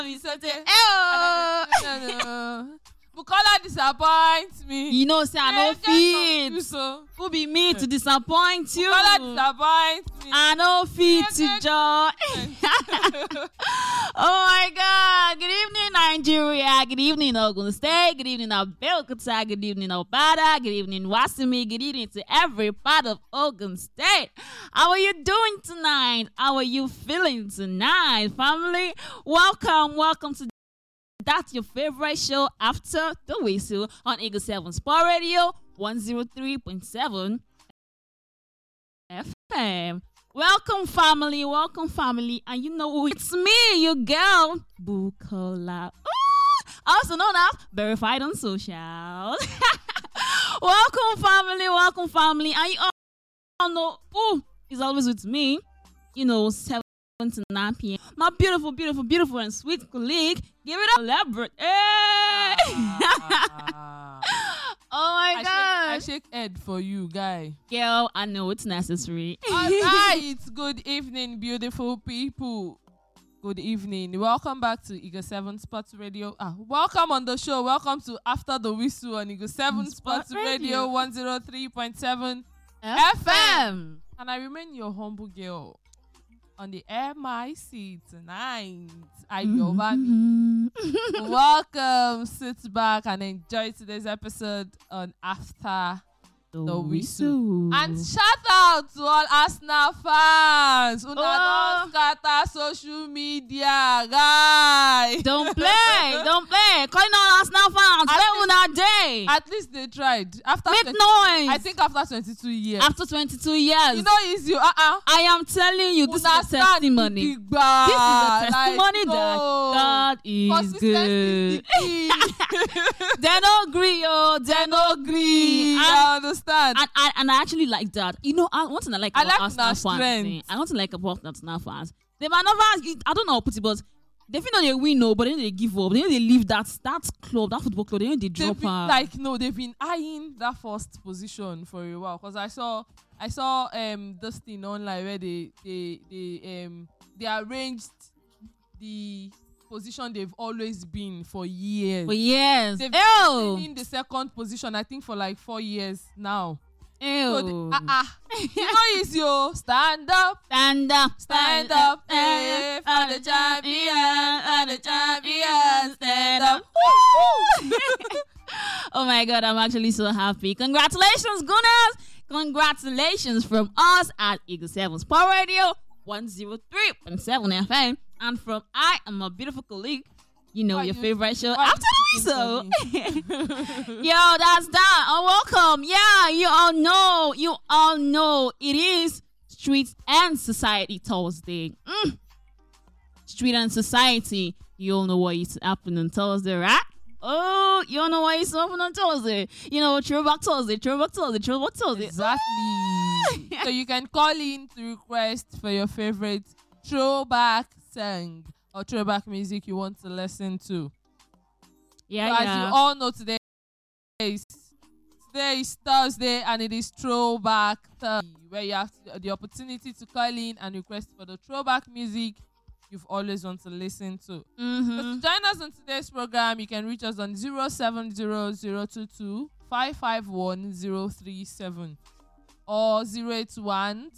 Bukola disappoints me. You know, say I no fit. Who be me to disappoint you? Bukola disappoints me. I no fit to join. Oh my God! Good evening, Nigeria. Good evening, Ogun State. Good evening, Abeokuta. Good evening, Obada. Good evening, Wasumi. Good evening to every part of Ogun State. How are you doing tonight? How are you feeling tonight, family? Welcome to That's Your Favorite Show After the Whistle on Eagle 7 Sport Radio 103.7 FM. Welcome, family. And you know who it's me, your girl, Bukola. Also known as Verified on Social. Welcome, family. And you all know who is always with me. You know, 7 to 9 p.m. My beautiful and sweet colleague. Give it up, elaborate. Hey! Oh my God. I shake head for you, guy. Girl, I know it's necessary. Alright, good evening, beautiful people. Good evening. Welcome back to Eagle 7 Sports Radio. Welcome on the show. Welcome to After the Whistle on Eagle 7 Sports Radio 103.7 FM. And I remain your humble girl. On the MIC tonight, Ayobami. Welcome, sit back and enjoy today's episode on After the Whistle. And shout out to all Arsenal fans. Una don't scatter social media, guys. Don't play. Calling all Arsenal fans. Where una day? At least they tried. Make noise. I think after 22 years. After 22 years. You know it's you. I am telling you, this is a testimony. This is a testimony that God is good. They don't agree, They don't agree. I understand. And I actually like that. You know, one thing I like about Arsenal fans. I want to like about Arsenal fans. They might never, I don't know how to put it, but they feel they win, but then they give up. Then they leave that club, that football club. Then they drop out. They've been eyeing that first position for a while. Because I saw this thing online where they arranged the position they've always been for years. They've been in the second position, I think, for like 4 years now. So you know it's your stand up, for the champion, stand up. Oh my God, I'm actually so happy. Congratulations, Gunners. Congratulations from us at Eagle 7 Sport Radio 103.7 FM. And from I and my beautiful colleague, you know, your favorite show After the Whistle. Yo, that's that. Welcome. Yeah, you all know it is Street and Society Thursday. Street and Society. You all know what is happening on Thursday, right? Oh, you all know what is happening on Thursday. You know, Throwback Thursday. Exactly. So you can call in to request for your favorite throwback song or throwback music you want to listen to. As you all know, today is Thursday and it is Throwback Thursday, where you have the opportunity to call in and request for the throwback music you've always want to listen to. So to join us on today's program, you can reach us on 070 551 037 or 081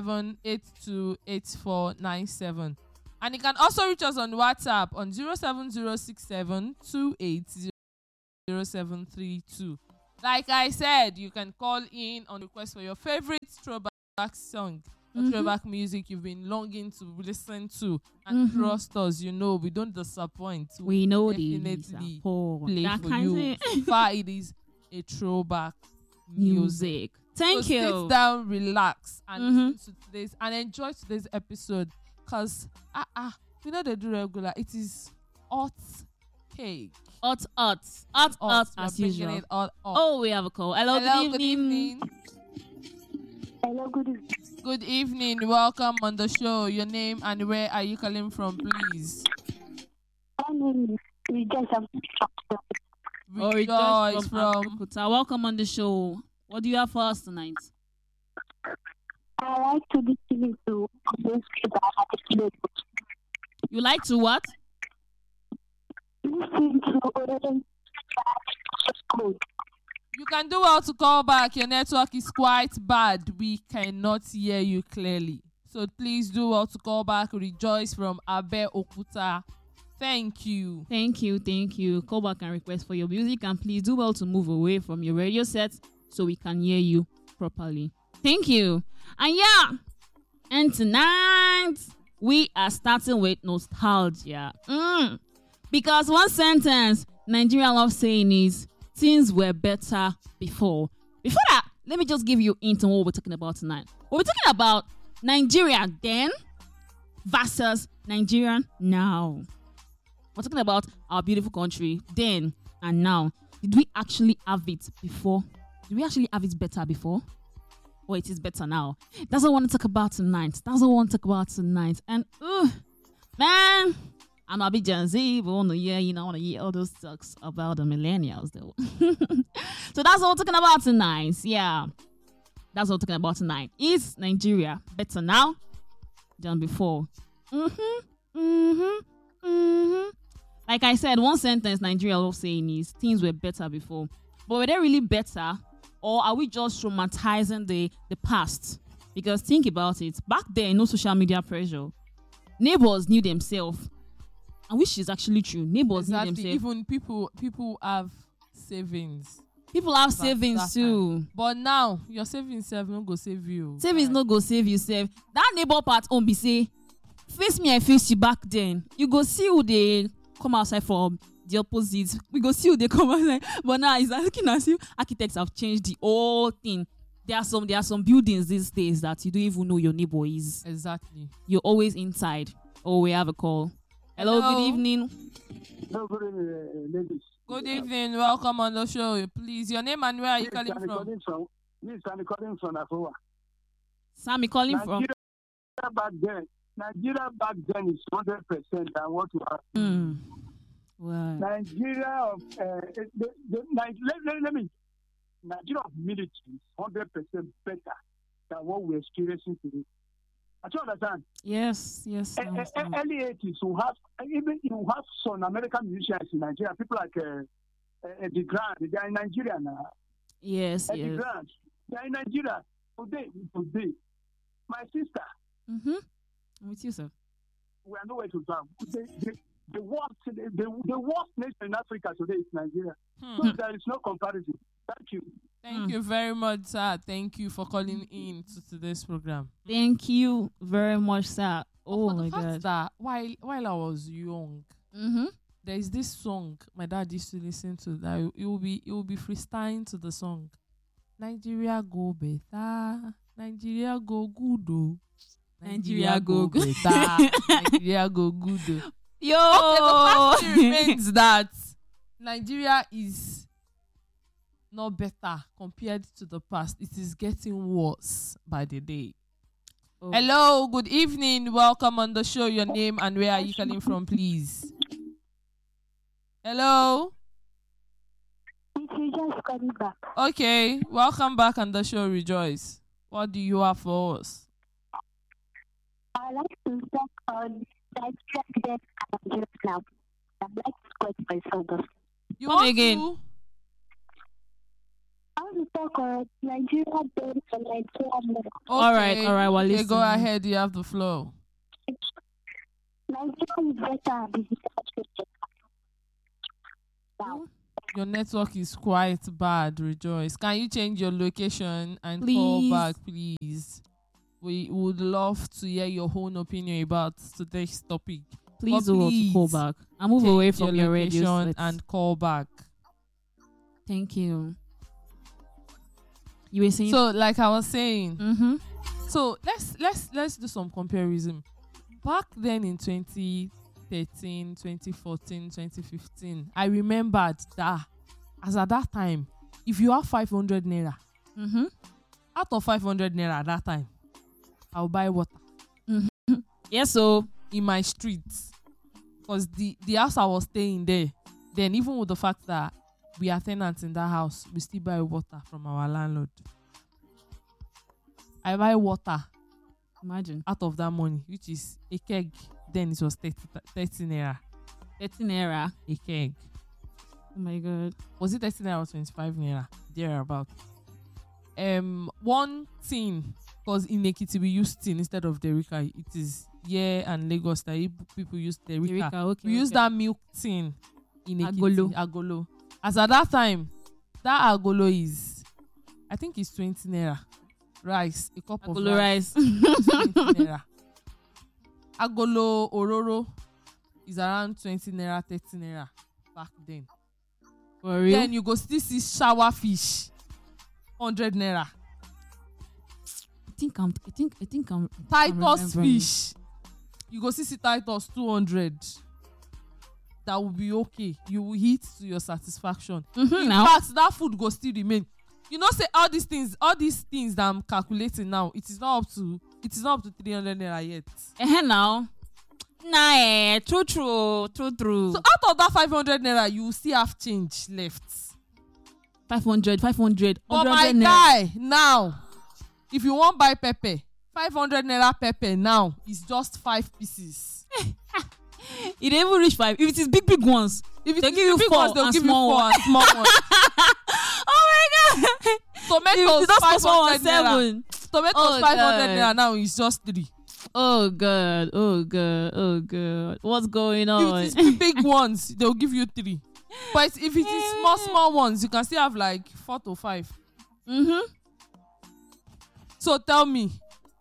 27828497. And you can also reach us on WhatsApp on 07067 2800732. Like I said, you can call in on request for your favorite throwback song or throwback music you've been longing to listen to. And trust us, you know, we don't disappoint. We know definitely play that for you. So far, it is a throwback music. Thank you. Sit down, relax, and listen to today's and enjoy today's episode. Cause we know they do regular. It is hot cake. Hot as usual. Oh, we have a call. Hello, good evening. Hello, good evening. Good evening. Welcome on the show. Your name and where are you calling from, please? My name is Rejoice. Rejoice from Kuta. Welcome on the show. What do you have for us tonight? I like to listen to those people. You like to what? listen to Oregon code. You can do well to call back. Your network is quite bad. We cannot hear you clearly. So please do well to call back. Rejoice from Abe Okuta. Thank you. Thank you. Call back and request for your music, and please do well to move away from your radio set so we can hear you properly. Thank you. And tonight we are starting with nostalgia. Because one sentence Nigeria love saying is things were better before. Before that, let me just give you a hint on what we're talking about tonight. We're talking about Nigeria then versus Nigeria now. We're talking about our beautiful country then and now. Did we actually have it before? Did we actually have it better before? Or it is better now? That's what I want to talk about tonight. And man, I'm a bit Gen Z, but I want to hear all those talks about the millennials though. So that's what we're talking about tonight. Yeah. That's what we're talking about tonight. Is Nigeria better now than before? Like I said, one sentence Nigeria love saying is things were better before. But were they really better? Or are we just romanticizing the past? Because think about it. Back then, no social media pressure. Neighbors knew themselves. And which is actually true. Neighbors knew themselves. Even people have savings. People have savings too. Time. But now, your savings no go save you. Savings no go save you, save. That neighbor part on be say, face me, I face you back then. You go see who they come outside from the opposite. We go see who they come outside. But now it's looking as if architects have changed the whole thing. There are some buildings these days that you don't even know your neighbor is. Exactly. You're always inside. Oh, we have a call. Hello. Good evening. Hello, good evening, ladies. Good evening. Welcome on the show. Please, your name and where are you calling from? This is Sammy calling from Afowa. Sammy calling from? Nigeria back then is 100% than what we have. Wow. Nigeria of Nigeria of military is 100% better than what we're experiencing today. I don't understand. Yes. Early 80s, you have some American musicians in Nigeria. People like the Grand, they are in Nigeria now. Yes. The Grand, they are in Nigeria today. My sister. I'm with you, sir. We are nowhere to go. The worst nation in Africa today is Nigeria. So there is no comparison. Thank you. Thank you very much, sir. Thank you for calling in to today's program. Thank you very much, sir. Oh my God. That while I was young, there is this song my dad used to listen to that it will be freestyling to the song. Nigeria go better, Nigeria go good. Nigeria go better, Nigeria go good. Yo. Okay, the fact remains that Nigeria is not better compared to the past. It is getting worse by the day. Oh. Hello, good evening. Welcome on the show. Your name and where are you calling from, please? Hello? Rejoice calling back. Okay, welcome back on the show, Rejoice. What do you have for us? I'd like to talk on Nigeria then and Nigeria now. I'd like to quote myself. You want again? I want to talk on Nigeria then and Nigeria now. All right. Well, okay, go ahead. You have the floor. Nigeria is better than now. Your network is quite bad, Rejoice. Can you change your location and please call back, please? We would love to hear your own opinion about today's topic. Please do call back. I move away from your radio and call back. Thank you. You were saying? So, like I was saying, so let's do some comparison. Back then in 2013, 2014, 2015, I remembered that as at that time, if you have 500 naira, out of 500 naira at that time, I'll buy water. Yes, so in my street, because the house I was staying there, then even with the fact that we are tenants in that house, we still buy water from our landlord. I buy water, imagine, out of that money, which is a keg. Then it was 30 naira. 13 naira. a keg. Oh my god. Was it 13 naira or 25 naira? Thereabout. One tin, because in Ekiti we use tin instead of Derica. It is and Lagos that people use Derica. Okay, We use that milk tin in Agolo. Ekiti. Agolo. As at that time, that agolo is, I think it's 20 naira. Rice, a cup Agolo of rice. is 20 naira. Agolo ororo is around 20 naira, 30 naira back then. For real? Then you go still see shower fish, 100 naira. I think I'm Titus remembering. fish, you go see Titus 200. That will be okay. You will eat to your satisfaction. In Now. fact, that food go still remain. You know, say all these things that I'm calculating now, it is not up to 300 naira yet. Now. Nah, true. So out of that 500 naira, you will still have change left. 500. But 100 my naira. guy, now, if you want buy pepper, 500 naira pepper now is just 5 pieces. It didn't even reach 5. If it is big ones, If it They'll is give you big 4 ones, they'll and give you small 4 and small ones. oh my god. Tomatoes, If that's 500 naira. 7. Tomatoes, Oh, 500 God. naira now is just 3. Oh god. What's going on? If it is big ones, they'll give you 3. But if it is small ones, you can still have like 4 to 5. So tell me.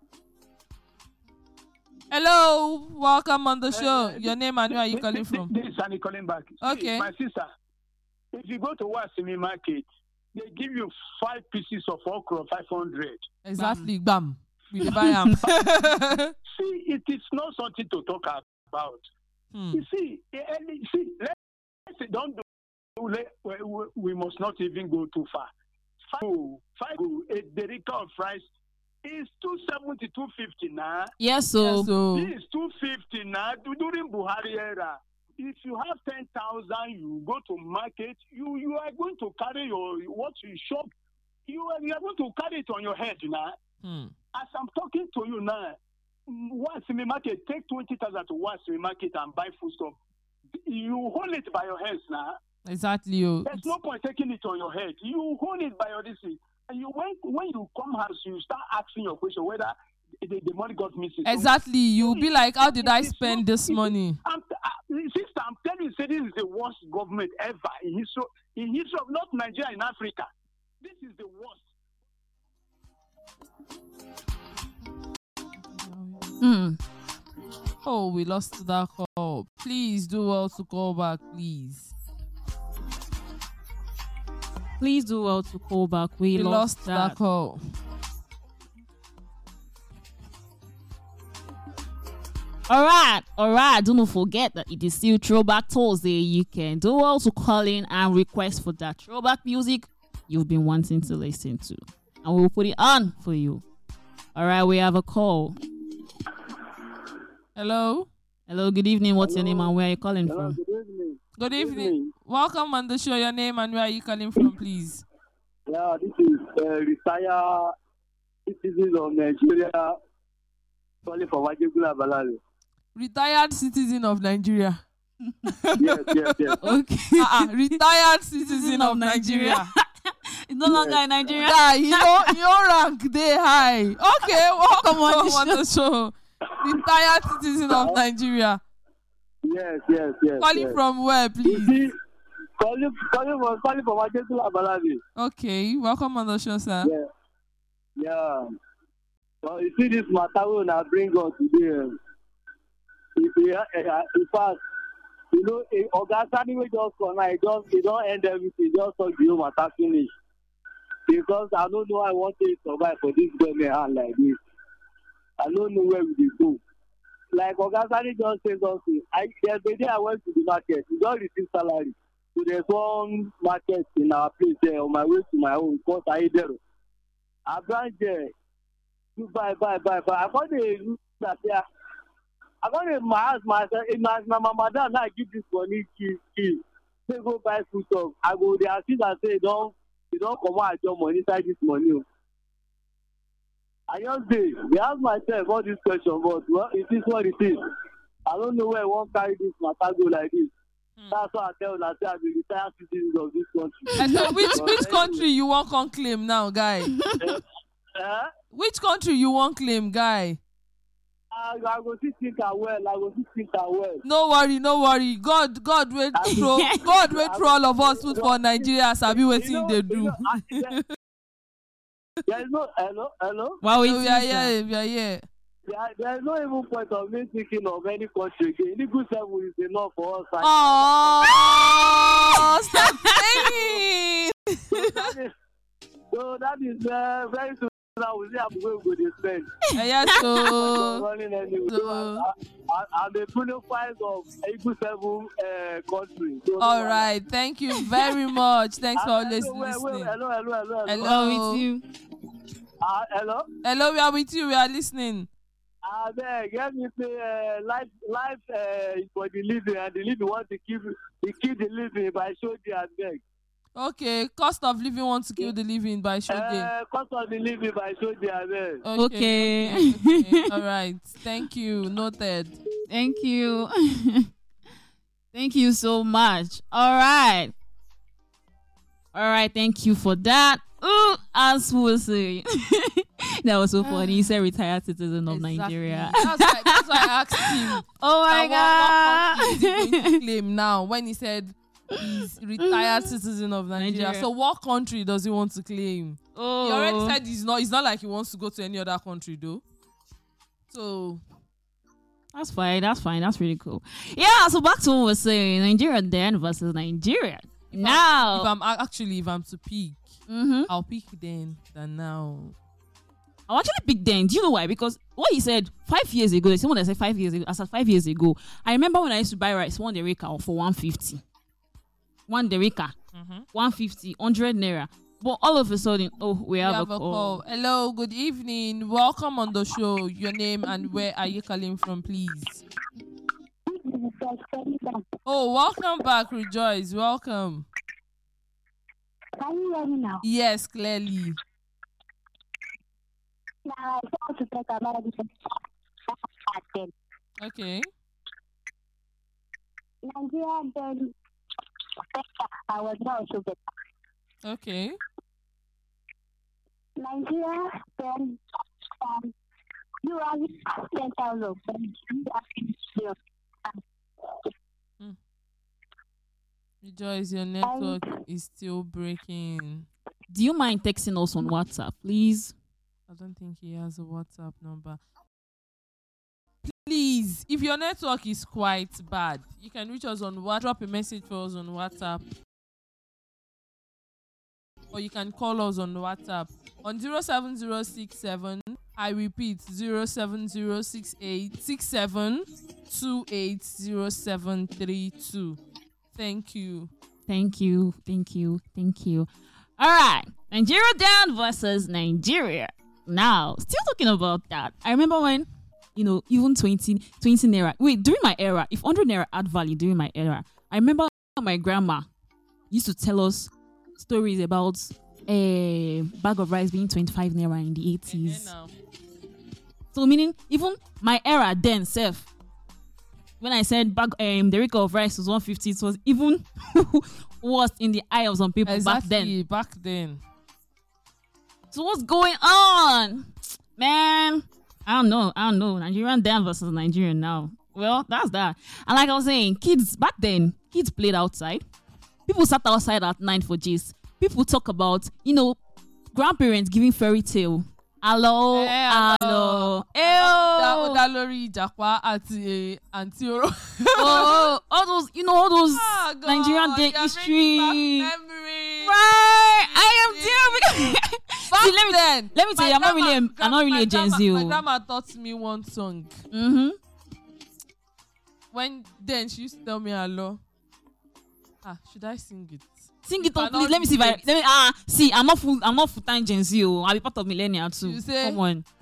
Hello, welcome on the show. Your name and where are you calling from? This is Sunny calling back. Okay. See, my sister, if you go to Wasimi market, they give you 5 pieces of okra, 500. Exactly, bam. We dey buy am. See, it is not something to talk about. You see, let's say don't do. We must not even go too far. 5 a derica of rice is 270, 250 now. Yes, so This is 250 now. During Buhari era, if you have 10,000, you go to market. You are going to carry what you shop. You are going to carry it on your head now. As I'm talking to you now, Wasimi market, take 20,000 to Wasimi market and buy food stuff. You hold it by your hands now. Exactly. Oh. There's no point taking it on your head. You hold it by your distance. And when you come house, you start asking your question whether the money got missing. Exactly. You'll be like, how did I spend this money? Sister, I'm telling you, this is the worst government ever in history of not Nigeria, in Africa. This is the worst. Oh, we lost that call. Please do well to call back, please. please do well to call back. We lost that call. All right. Do not forget that it is still Throwback Thursday. You can do well to call in and request for that throwback music you've been wanting to listen to, and we will put it on for you. All right, we have a call. Hello. Good evening. What's your name and where are you calling from? Good evening. Welcome on the show. Your name and where are you calling from, please? Yeah, this is retired citizen of Nigeria calling from Ajegula Balale. Retired citizen of Nigeria. Yes. Okay. Retired citizen of Nigeria. It's no longer in Nigeria. Yeah, your rank they high. Okay, welcome on the show. Retired citizen of Nigeria. Yes. Calling from where, please? Calling from Ajegula Balale. Okay, welcome on the show, sir. Yeah. So you see this matter when I bring on today. In fact, you know, Ogasani will just come now. He don't end everything. Just talk the whole matter finish. Because I don't know I want to survive for this government hand like this. I don't know where we will go. Like Ogasani just said something. There's a day I went to the market. We don't receive salary. So there's one market in our place there on my way to my home called Aidero. I branch there. Buy. I got a look at there. I got a ask myself, my mother now give this money, kill. They go buy food stuff. I go there, assist and say, they don't come out your money inside this money. I just say, they ask myself all this question, but well, it is what it is. I don't know where I won't carry this matter go like this. That's why I tell you that I'm a retired citizen of this country. And so which country you want to claim now, guy? Which country you want claim, guy? I go see think well. No worry. God wait through all of us put for Nigeria. Sabi wetin they do. There is no hello. Wow, We are here. There is no even point of me thinking of any country again. Eagle 7 is enough for us. Oh, stop saying. So that is very soon. Now we see how we go to spend. Yes, so. Running anyway. I'm a profile of Eagle 7 country. So All right, thank you very much. Thanks for always listening. Hello. Hello. with you. Hello. Hello, we are with you. We are listening. Get me say life for the living, and the living want to keep the living by Shodi and beg. Okay, cost of living wants to kill the living by Shodi. Cost of the living by Shodi and beg. Okay. All right. Thank you. Noted. Thank you. Thank you so much. All right. Thank you for that. Ooh, as we were saying, that was so funny. He said retired citizen of Nigeria. That's why I asked him. Oh my God. What country is he going to claim now when he said he's retired citizen of Nigeria? So what country does he want to claim? Oh. He already said he's not. It's not like he wants to go to any other country though. So That's fine. That's really cool. Yeah, so back to what we were saying. Nigeria then versus Nigeria. if Now. if I'm to pick, I'll pick then than now. I'll actually pick then. Do you know why? Because what he said 5 years ago, someone that said 5 years ago, I said 5 years ago. I remember when I used to buy rice, 1 derika for 150. 1 derika, 150, 100 naira. But all of a sudden, we have a call. Hello, good evening. Welcome on the show. Your name and where are you calling from, please? Oh, welcome back, Rejoice. Welcome. Can you hear me now? Yes, clearly. Now I want to talk about this. Okay. Nigeria then better. I was not so better. Okay. Nigeria then you have 10,000. Rejoice, your network is still breaking. Do you mind texting us on WhatsApp, please? I don't think he has a WhatsApp number. Please, if your network is quite bad, you can reach us on WhatsApp. Drop a message for us on WhatsApp. Or you can call us on WhatsApp on 07067. I repeat 0706867280732. Thank you. All right, Nigeria down versus Nigeria. Now, still talking about that. I remember when, even 20 naira. Wait, during my era, if 100 naira had value during my era, I remember my grandma used to tell us stories about a bag of rice being 25 naira in the 80s. So meaning even my era then, self, when I said bag the rate of rice was 150, it was even worse in the eye of some people back then. So what's going on, man? I don't know. Nigerian then versus Nigerian now. Well, that's that. And like I was saying, back then, kids played outside. People sat outside at night for gist. People talk about, grandparents giving fairy tale. Hello. Dalori Jakwa Antioro. All those, Nigerian day history. Right. I am there. See, let me tell you, I'm not really a Gen Z. My grandma taught me one song. When then she used to tell me hello. Should I sing it? Sing it up, please. Let me see if I'm not full time Gen Z. I'll be part of millennial too. You say, come on.